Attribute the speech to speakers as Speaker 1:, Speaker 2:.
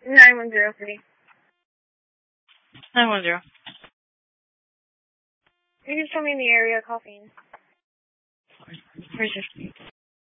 Speaker 1: 910, please.
Speaker 2: 910.
Speaker 1: You can show me in the area, coffee.
Speaker 2: Where's your